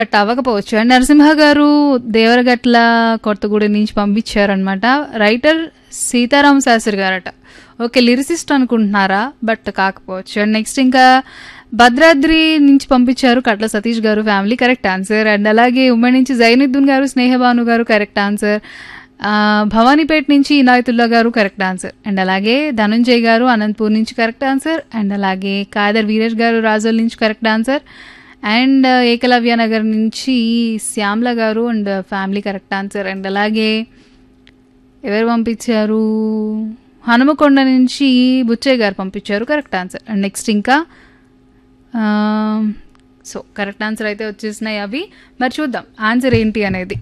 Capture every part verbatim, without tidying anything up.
But అవ్వకపోవచ్చు. And Narasimha గారు దేవరగట్ల కొత్తగూడెం నుంచి పంపించారనమాట. Writer Sitarama Sastry గారట. Okay, lyricist అనుకుంటున్నారా, బట్ కాకపోవచ్చు. అండ్ నెక్స్ట్ ఇంకా భద్రాద్రి నుంచి పంపించారు కట్ల సతీష్ గారు ఫ్యామిలీ, కరెక్ట్ ఆన్సర్. అండ్ అలాగే ఉమ్మడి నుంచి జైనుద్దీన్ గారు, స్నేహభాను గారు, కరెక్ట్ ఆన్సర్. భవానీపేట నుంచి ఇనాయతుల్లా గారు, కరెక్ట్ ఆన్సర్. అండ్ అలాగే ధనంజయ్ గారు అనంతపూర్ నుంచి, కరెక్ట్ ఆన్సర్. అండ్ అలాగే కాదర్ వీరేష్ గారు రాజోల్ నుంచి, correct answer. And Eklavya Nagar నుంచి శ్యామ్ల గారు and family, correct answer. And అలాగే ఎవరు పంపించారు, హనుమకొండ నుంచి బుచ్చయ్య గారు పంపించారు, కరెక్ట్ ఆన్సర్. అండ్ నెక్స్ట్ ఇంకా సో కరెక్ట్ ఆన్సర్ అయితే వచ్చేసినాయి అవి. మరి చూద్దాం ఆన్సర్ ఏంటి అనేది.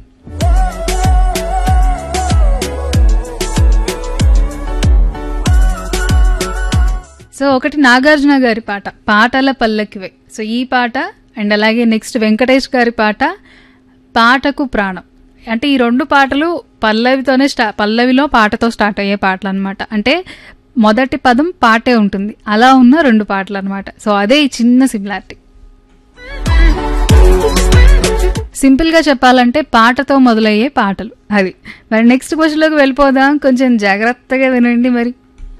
సో ఒకటి నాగార్జున గారి పాట పాటల పల్లకివే. సో ఈ పాట అండ్ అలాగే నెక్స్ట్ వెంకటేష్ గారి పాట పాటకు ప్రాణం. అంటే ఈ రెండు పాటలు పల్లవితోనే స్టా పల్లవిలో పాటతో స్టార్ట్ అయ్యే పాటలు అనమాట. అంటే మొదటి పదం పాటే ఉంటుంది, అలా ఉన్న రెండు పాటలు అనమాట. సో అదే ఈ చిన్న సిమిలారిటీ. సింపుల్ గా చెప్పాలంటే పాటతో మొదలయ్యే పాటలు అది. మరి నెక్స్ట్ క్వశ్చన్ లోకి వెళ్ళిపోదాం, కొంచెం జాగ్రత్తగా వినండి. మరి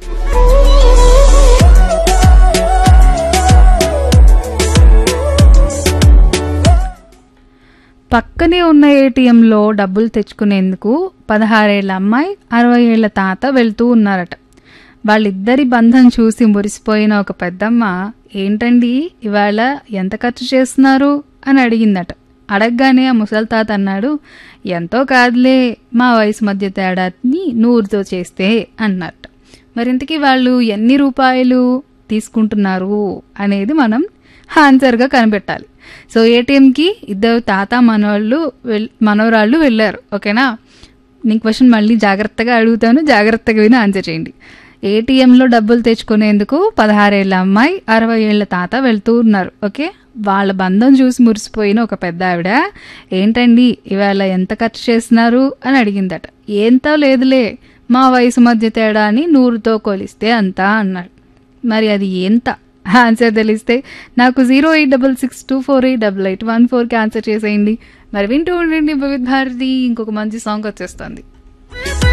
పక్కనే ఉన్న ఏటీఎంలో డబ్బులు తెచ్చుకునేందుకు పదహారేళ్ల అమ్మాయి అరవై ఏళ్ల తాత వెళ్తూ ఉన్నారట. వాళ్ళిద్దరి బంధం చూసి మురిసిపోయిన ఒక పెద్దమ్మ, ఏంటండి ఇవాళ ఎంత ఖర్చు చేస్తున్నారు అని అడిగిందట. అడగగానే ఆ ముసలి తాత అన్నాడు, ఎంతో కాదులే, మా వయసు మధ్య తేడాని నూరుతో చేస్తే అన్నట్టు. మరి ఇంతకీ వాళ్ళు ఎన్ని రూపాయలు తీసుకుంటున్నారు అనేది మనం ఆన్సర్గా కనిపెట్టాలి. సో ఏటీఎంకి ఇద్దరు తాత మనవాళ్ళు వెల్ మనవరాళ్ళు వెళ్ళారు. ఓకేనా, నేను క్వశ్చన్ మళ్ళీ జాగ్రత్తగా అడుగుతాను, జాగ్రత్తగా విని ఆన్సర్ చేయండి. ఏటీఎంలో డబ్బులు తెచ్చుకునేందుకు పదహారేళ్ల అమ్మాయి అరవై ఏళ్ల తాత వెళ్తూ ఉన్నారు. ఓకే, వాళ్ళ బంధం చూసి మురిసిపోయిన ఒక పెద్ద ఆవిడ, ఏంటండి ఇవాళ ఎంత ఖర్చు చేస్తున్నారు అని అడిగిందట. ఏంతో లేదులే, మా వయసు మధ్య తేడా అని నూరుతో కొలిస్తే అంతా అన్నాడు. మరి అది ఎంత ఆన్సర్ తెలిస్తే నాకు zero eight double six two four eight double eight one ఫోర్కి ఆన్సర్ చేసేయండి. మరి వింటూ ఉండండి వివిధ భారతి. ఇంకొక మంచి సాంగ్ వచ్చేస్తుంది.